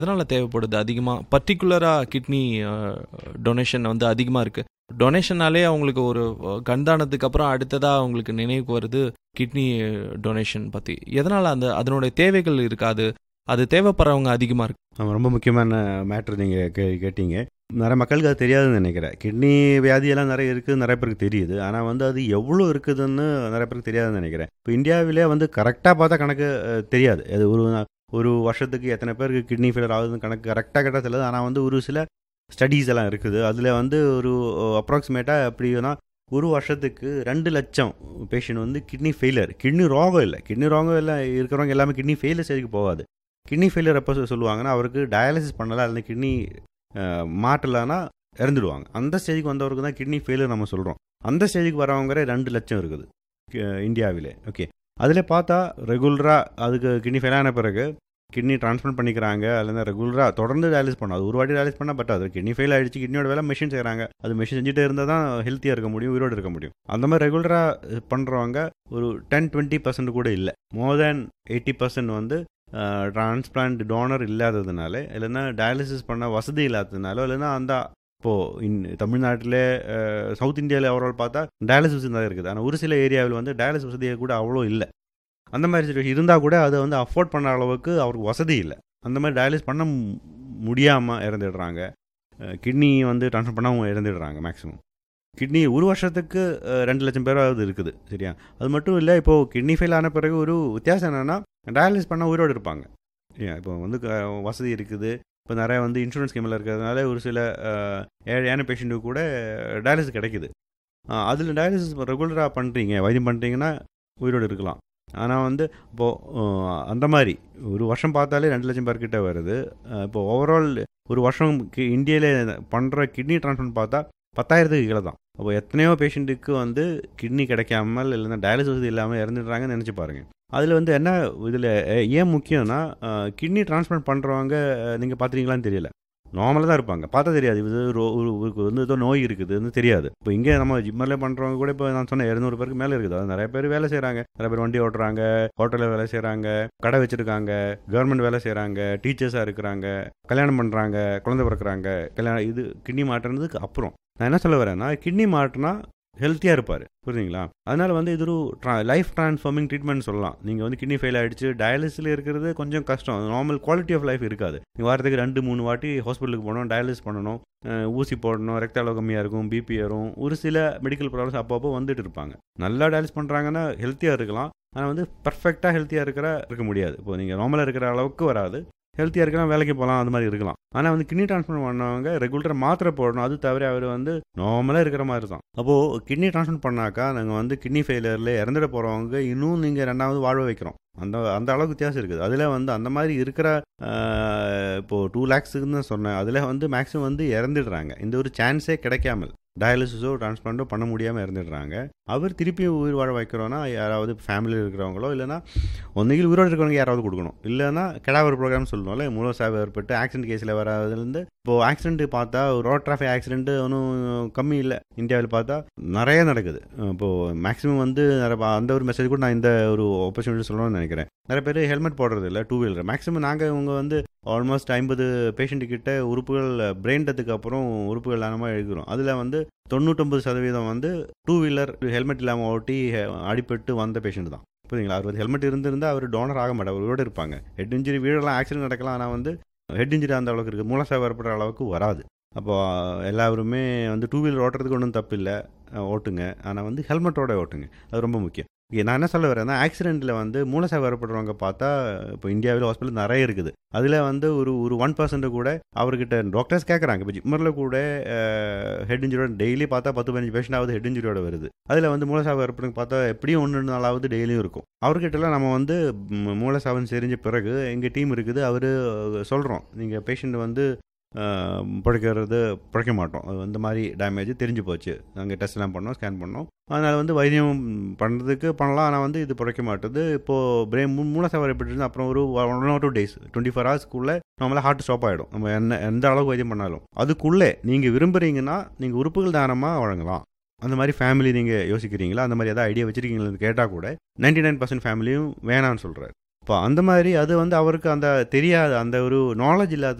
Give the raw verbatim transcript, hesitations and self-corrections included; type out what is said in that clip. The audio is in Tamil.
அதனால் தேவைப்படுது அதிகமாக. பர்டிகுலராக கிட்னி டொனேஷன் வந்து அதிகமாக இருக்குது. டொனேஷனாலே அவங்களுக்கு ஒரு கண்தானத்துக்கு அப்புறம் அடுத்ததாக அவங்களுக்கு நினைவுக்கு வருது கிட்னி டொனேஷன் பற்றி. எதனால் அந்த அதனுடைய தேவைகள் இருக்காது, அது தேவைப்படுறவங்க அதிகமாக இருக்கு. ரொம்ப முக்கியமான மேட்ரு நீங்கள் கே கேட்டீங்க நிறைய மக்களுக்கு அது தெரியாதுன்னு நினைக்கிறேன். கிட்னி வியாதியெல்லாம் நிறைய இருக்குது, நிறைய பேருக்கு தெரியுது. ஆனால் வந்து அது எவ்வளோ இருக்குதுன்னு நிறைய பேருக்கு தெரியாதுன்னு நினைக்கிறேன். இப்போ இந்தியாவிலே வந்து கரெக்டாக பார்த்தா கணக்கு தெரியாது. அது ஒரு ஒரு வருஷத்துக்கு எத்தனை பேருக்கு கிட்னி ஃபெயிலியர் ஆகுதுன்னு கணக்கு கரெக்டாக கேட்டால் தெரியாது. ஆனால் வந்து ஒரு சில ஸ்டடீஸ் எல்லாம் இருக்குது. அதில் வந்து ஒரு அப்ராக்சிமேட்டாக எப்படின்னா ஒரு வருஷத்துக்கு ரெண்டு லட்சம் பேஷண்ட் வந்து கிட்னி ஃபெயிலியர், கிட்னி ரோகம் இல்லை, கிட்னி ரோகம் இல்லை இருக்கிறவங்க எல்லாமே கிட்னி ஃபெயிலியர் ஸ்டேஜுக்கு போகாது. கிட்னி ஃபெயிலியர் எப்போ சொல்லுவாங்கன்னா அவருக்கு டயாலிசிஸ் பண்ணலாம் இல்லை கிட்னி மாட்டலான்னா இறந்துடுவாங்க. அந்த ஸ்டேஜுக்கு வந்தவருக்கு தான் கிட்னி ஃபெயிலியர் நம்ம சொல்கிறோம். அந்த ஸ்டேஜுக்கு வரவங்க ரெண்டு லட்சம் இருக்குது இந்தியாவிலே. ஓகே, அதில் பார்த்தா ரெகுலராக அதுக்கு கிட்னி ஃபெயிலான பிறகு கிட்னி ட்ரான்ஸ்பிளான்ட் பண்ணிக்கிறாங்க. அல்லது ரெகுலராக தொடர்ந்து டயாலிஸ் பண்ணோம். அது ஒரு வாட்டி டயாலிஸ் பண்ணால் பட் அது கிட்னி ஃபெயில் ஆகிடுச்சு, கிட்னியோட வேலை மெஷின் செய்கிறாங்க. அது மெஷின் செஞ்சுட்டே இருந்தால் தான் ஹெல்த்தியாக இருக்க முடியும், உயிரோடு இருக்க முடியும். அந்த மாதிரி ரெகுலராக பண்ணுறவங்க ஒரு டென் டுவெண்ட்டி பர்சன்ட் கூட இல்லை. மோர் தேன் எயிட்டி பர்சன்ட் வந்து டிரான்ஸ்பிளான்ட் டோனர் இல்லாததுனால, இல்லைன்னா டயாலிசிஸ் பண்ண வசதி இல்லாததுனால, இல்லைன்னா அந்த இப்போது இன் தமிழ்நாட்டில் சவுத் இந்தியாவில் ஓவரால் பார்த்தா டயாலிசிஸ் வசதி தான் இருக்குது. ஆனால் ஒரு சில ஏரியாவில் வந்து டயாலிசிஸ் வசதியை கூட அவ்வளோ இல்லை. அந்த மாதிரி சுச்சுவேஷன் இருந்தால் கூட அதை வந்து அஃபோர்ட் பண்ண அளவுக்கு அவருக்கு வசதி இல்லை. அந்த மாதிரி டயாலிசிஸ் பண்ண முடியாமல் இறந்துடுறாங்க. கிட்னி வந்து ட்ரான்ஸ்ஃபர் பண்ண அவங்க இறந்துடுறாங்க. மேக்ஸிமம் கிட்னி ஒரு வருஷத்துக்கு ரெண்டு லட்சம் பேராவது இருக்குது. சரியா? அது மட்டும் இல்லை, இப்போது கிட்னி ஃபெயில் ஆன பிறகு ஒரு வித்தியாசம் என்னென்னா டயாலிசிஸ் பண்ண உயிரோடு இருப்பாங்க. ஏன் இப்போ வந்து வசதி இருக்குது. இப்போ நிறைய வந்து இன்சூரன்ஸ் ஸ்கீமில் இருக்கிறதுனால ஒரு சில ஏழையான பேஷண்ட்டுக்கு கூட டயாலிசிஸ் கிடைக்குது. அதில் டயாலிசிஸ் ரெகுலராக பண்ணுறீங்க, வைத்தியம் பண்ணுறீங்கன்னா உயிரோடு இருக்கலாம். ஆனால் வந்து இப்போது அந்த மாதிரி ஒரு வருஷம் பார்த்தாலே ரெண்டு லட்சம் பேர்கிட்ட வருது. இப்போது ஓவரால் ஒரு வருஷம் இந்தியாவில் பண்ணுற கிட்னி ட்ரான்ஸ்பிளான்ட் பார்த்தா பத்தாயிரத்துக்கு கீழே தான். அப்போ எத்தனையோ பேஷண்ட்டுக்கு வந்து கிட்னி கிடைக்காமல் இல்லைன்னா டயாலிசிஸ் வசதி இல்லாமல் இறந்துடுறாங்கன்னு நினச்சி பாருங்கள். அதில் வந்து என்ன இதில் ஏன் முக்கியம்னா கிட்னி ட்ரான்ஸ்பிளான்ட் பண்ணுறவங்க நீங்கள் பார்த்துறீங்களான்னு தெரியல, நார்மலாக தான் இருப்பாங்க, பார்த்தா தெரியாது இது ஒரு வந்து ஏதோ நோய் இருக்குதுன்னு தெரியாது. இப்போ இங்கே நம்ம ஜிம்மரில் பண்ணுறவங்க கூட இப்போ நான் சொன்ன இரநூறு பேருக்கு மேலே இருக்குது. அது நிறைய பேர் வேலை செய்கிறாங்க, நிறைய பேர் வண்டி ஓட்டுறாங்க, ஹோட்டலில் வேலை செய்கிறாங்க, கடை வச்சுருக்காங்க, கவர்மெண்ட் வேலை செய்கிறாங்க, டீச்சர்ஸாக இருக்கிறாங்க, கல்யாணம் பண்ணுறாங்க, குழந்தை பிறக்கிறாங்க. கல்யாணம் இது கிட்னி மாட்டுறதுக்கு அப்புறம் நான் என்ன சொல்ல வரேன்னா, கிட்னி மாட்டினா ஹெல்த்தியாக இருப்பார். புரியுதுங்களா? அதனால் வந்து இது ஒரு ட்ரா லைஃப் ட்ரான்ஸ்ஃபார்மிங் ட்ரீட்மெண்ட் சொல்லலாம். நீங்கள் வந்து கிட்னி ஃபெயில் ஆகிடுச்சு, டயாலிசிஸில் இருக்கிறது கொஞ்சம் கஷ்டம், நார்மல் குவாலிட்டி ஆஃப் லைஃப் இருக்காது. நீங்கள் வாரத்துக்கு ரெண்டு மூணு வாட்டி ஹாஸ்பிட்டலுக்கு போகணும், டயாலிசிஸ் பண்ணணும், ஊசி போடணும், ரத்த அளவு கம்மியாக இருக்கும், பிபி ஏறும், ஒரு சில மெடிக்கல் ப்ராப்ளம்ஸ் அப்பப்போ வந்துட்டு இருப்பாங்க. நல்லா டயாலிசிஸ் பண்ணுறாங்கன்னா ஹெல்த்தியாக இருக்கலாம். ஆனால் வந்து பர்ஃபெக்டாக ஹெல்த்தியாக இருக்கிற இருக்க முடியாது. இப்போ நீங்கள் நார்மலாக இருக்கிற அளவுக்கு வராது. ஹெல்த்தியாக இருக்கலாம், வேலைக்கு போகலாம், அது மாதிரி இருக்கலாம். ஆனால் வந்து கிட்னி ட்ரான்ஸ்பிளான்ட் பண்ணவங்க ரெகுலராக மாத்திரை போடணும். அது தவிர அவர் வந்து நார்மலாக இருக்கிற மாதிரி தான். அப்போது கிட்னி ட்ரான்ஸ்பிளான்ட் பண்ணாக்கா நாங்கள் வந்து கிட்னி ஃபெயிலியரில் இறந்துட போகிறவங்க இன்னும் நீங்கள் ரெண்டாவது வாழ வைக்கிறோம். அந்த அந்த அளவுக்கு வித்தியாசம் இருக்குது. அதில் வந்து அந்த மாதிரி இருக்கிற இப்போது டூ லேக்ஸுக்குன்னு தான் சொன்னேன். அதில் வந்து மேக்ஸிமம் வந்து இறந்துடுறாங்க. இந்த ஒரு சான்ஸே கிடைக்காமல் டயாலிசிஸோ டிரான்ஸ்பிளான்ட்டோ பண்ண முடியாமல் இறந்துடுறாங்க. அவர் திருப்பி உயிர் வாழ வைக்கிறோன்னா யாராவது ஃபேமிலியில் இருக்கிறவங்களோ இல்லைனா ஒன்றுகில் உயிரோடு இருக்கிறவங்க யாராவது கொடுக்கணும். இல்லைனா கெடாவர் ப்ரோக்ராம் சொல்லணும்ல, மூல சாவு ஏற்பட்டு ஆக்சிடென்ட் கேஸில் வராதுலேருந்து இப்போது ஆக்சிடென்ட் பார்த்தா ரோட் டிராஃபிக் ஆக்சிடென்ட் ஒன்றும் கம்மி இல்லை. இந்தியாவில் பார்த்தா நிறைய நடக்குது. இப்போது மேக்ஸிமம் வந்து நிறைய அந்த ஒரு மெசேஜ் கூட நான் இந்த ஒரு ஆப்பர்ச்சுனிட்டி சொல்லணும்னு நினைக்கிறேன். நிறைய பேர் ஹெல்மெட் போடுறது இல்லை டூ வீலர். மேக்ஸிமம் நாங்கள் இவங்க வந்து ஆல்மோஸ்ட் ஐம்பது பேஷண்ட்டு கிட்ட உறுப்புகள் பிரெயின் டெத்துக்கு அப்புறம் உறுப்புகள் தானமாக எழுதுகிறோம். அதில் வந்து தொண்ணூற்றொம்பது சதவீதம் வந்து டூ வீலர் ஹெல்மெட் இல்லாமல் ஓட்டி அடிபட்டு வந்த பேஷண்ட் தான். புரியுதுங்களா? அவர் ஹெல்மெட் இருந்திருந்தால் அவர் டோனர் ஆக மாட்டார், அவரோடு இருப்பாங்க. ஹெட் இன்ஜுரி வீடெல்லாம் ஆக்சிடென்ட் நடக்கலாம், ஆனால் வந்து ஹெட் இன்ஜுரி அந்த அளவுக்கு இருக்குது, மூலசாவு ஏற்படுற அளவுக்கு வராது. அப்போது எல்லாருமே வந்து டூ வீலர் ஓட்டுறதுக்கு ஒன்றும் தப்பு இல்லை, ஓட்டுங்க. ஆனால் வந்து ஹெல்மெட்டோட ஓட்டுங்க, அது ரொம்ப முக்கியம். நான் என்ன சொல்ல வரேன்னா, ஆக்சிடெண்ட்டில் வந்து மூலசாவு ஏற்படுறவங்க பார்த்தா இப்போ இந்தியாவில் ஹாஸ்பிட்டல் நிறைய இருக்குது. அதில் வந்து ஒரு ஒரு ஒன் பர்சன்ட் கூட அவர்கிட்ட டாக்டர்ஸ் கேட்குறாங்க. இப்போ ஜிம்மரில் கூட ஹெட் இன்ஜுரியோட டெய்லி பார்த்தா பத்து பதினஞ்சு பேஷண்ட் ஆகுது ஹெட் இன்ஜுரியோட வருது. அதில் வந்து மூலசாவு ஏற்படுறவங்க பார்த்தா எப்படியும் ஒன்று நாளாவது டெய்லியும் இருக்கும். அவர்கிட்டலாம் நம்ம வந்து மூலசாவுன்னு தெரிஞ்ச பிறகு எங்கள் டீம் இருக்குது, அவர் சொல்கிறோம் நீங்கள் பேஷண்ட் வந்து பிழைக்கிறது பிழைக்க மாட்டோம், அது இந்த மாதிரி டேமேஜ் தெரிஞ்சு போச்சு, நாங்கள் டெஸ்ட்லாம் பண்ணோம், ஸ்கேன் பண்ணோம், அதனால் வந்து வைத்தியம் பண்ணுறதுக்கு பண்ணலாம், ஆனால் வந்து இது பிழைக்க மாட்டுது. இப்போது பிரெயின் மூலசாவு ஏற்பட்டு அப்புறம் ஒரு one R two days twenty four ஹவர்ஸ்க்குள்ளே நம்மளால் ஹார்ட் ஸ்டாப் ஆகிடும். நம்ம என்ன எந்த அளவுக்கு வைத்தியம் பண்ணாலும் அதுக்குள்ளே நீங்கள் விரும்புகிறீங்கன்னா நீங்கள் உறுப்புகள் தானமாக வழங்கலாம். அந்த மாதிரி ஃபேமிலி நீங்கள் யோசிக்கிறீங்களா, அந்த மாதிரி எதாவது ஐடியா வச்சுருக்கீங்களான்னு கேட்டால் கூட நைன்டி நைன் பர்சன்ட் ஃபேமிலியும் வேணான்னு சொல்கிறார். இப்போ அந்த மாதிரி அது வந்து அவருக்கு அந்த தெரியாது, அந்த ஒரு நாலேஜ் இல்லாத